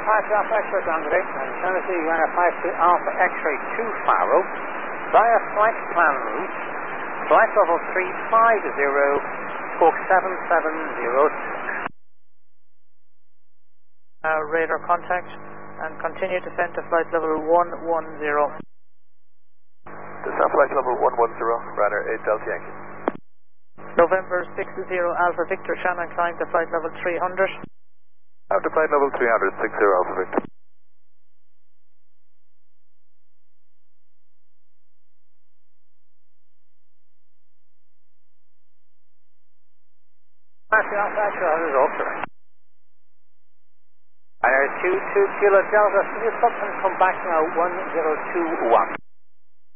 5 to Alpha X-ray Downgrade, and Tennessee Runner 5 to Alpha X-ray 2 Faro, via flight plan route, flight level 350, squawk 7706. Radar contact, and continue descent to flight level 110. Descent flight level 110, Runner 8 Delta Yankee. November 60 Alpha Victor, Shannon climb to flight level 300. After flight level 300, 60 Alpha Victor. Alpha X-ray results. Runner 22 Kilo Delta, can you stop and come back now 1021.